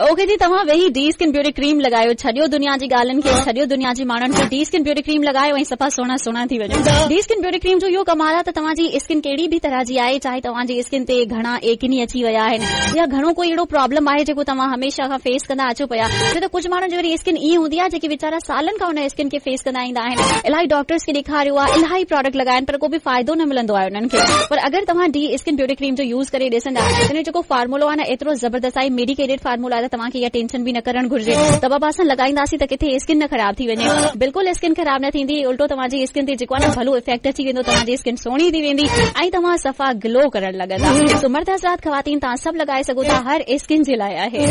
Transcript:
Okay जी, तव्हां वेही D skin beauty cream लगायो, छॾियो दुनिया जी ॻाल्हियुनि खे, छॾियो दुनिया जी माण्हुनि खे, डी स्किन ब्यूटी क्रीम लगायो ऐं सफ़ा सुहिणा सुहिणा थी वञो। डी स्किन ब्यूटी क्रीम जो इहो कमाल आहे त तव्हांजी स्किन कहिड़ी बि तरह जी आहे, चाहे तव्हांजी स्किन ते घणा एकनी अची विया आहिनि या घणो कोई अहिड़ो प्रॉब्लम आहे जेको तव्हां हमेशा खां फेस कंदा अचो पिया, छो त कुझु माण्हुनि जी वरी स्किन ईअं हूंदी आहे जेके वीचारा सालनि खां हुन स्किन खे फेस कंदा ईंदा आहिनि, इलाही डॉक्टर्स खे ॾेखारियो आहे, इलाही प्रोडक्ट लॻाइनि पर को बि फ़ाइदो न मिलंदो आहे उन्हनि खे। पर अगरि तव्हां डी स्किन ब्यूटी क्रीम जो यूज़ करे ॾिसंदा, इन जेको फार्मूलो आहे न एतिरो ज़बरदस्त आहे, मेडिकेटेड फार्मूला आहे त तव्हांखे इहा टेंशन बि न करणु घुर्जे। दवा बासण लॻाईंदासीं त किथे स्किन न ख़राब थी वञे, बिल्कुलु स्किन ख़राब न थींदी, उल्टो तव्हांजी स्किन ते जेको आहे न भलो इफेक्ट अची वेंदो, तव्हांजी स्किन सुहिणी थी वेंदी ऐं तव्हां सफ़ा ग्लो करण लॻंदा। सो मर्द हज़रात ख़वातीन तव्हां सभु लॻाए सघो था, हर स्किन जे लाइ आहे।